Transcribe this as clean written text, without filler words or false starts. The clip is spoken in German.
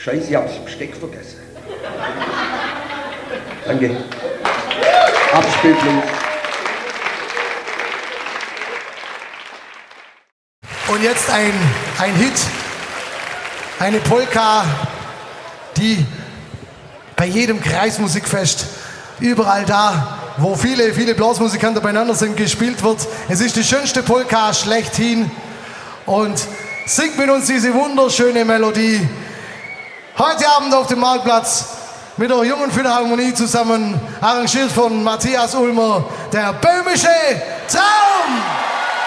Scheiße, ich hab das Besteck vergessen. Danke. Abspielung. Und jetzt ein Hit, eine Polka, die bei jedem Kreismusikfest, überall da, wo viele Blasmusikanten beieinander sind, gespielt wird. Es ist die schönste Polka schlechthin und singt mit uns diese wunderschöne Melodie. Heute Abend auf dem Marktplatz mit der Jungen Philharmonie zusammen, arrangiert von Matthias Ulmer, der böhmische Traum!